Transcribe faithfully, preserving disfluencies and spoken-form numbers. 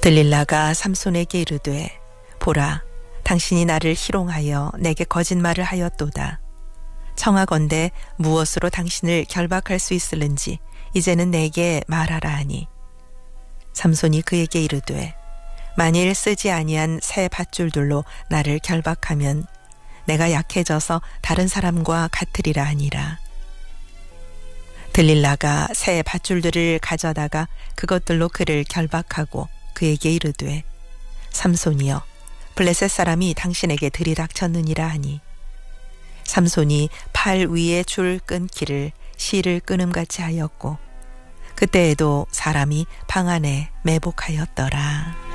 들릴라가 삼손에게 이르되 보라 당신이 나를 희롱하여 내게 거짓말을 하였도다. 청하건대 무엇으로 당신을 결박할 수 있을는지 이제는 내게 말하라 하니 삼손이 그에게 이르되 만일 쓰지 아니한 새 밧줄들로 나를 결박하면 내가 약해져서 다른 사람과 같으리라 하니라. 들릴라가 새 밧줄들을 가져다가 그것들로 그를 결박하고 그에게 이르되 삼손이여 블레셋 사람이 당신에게 들이닥쳤느니라 하니 삼손이 팔 위에 줄 끊기를 실을 끊음같이 하였고 그때에도 사람이 방 안에 매복하였더라.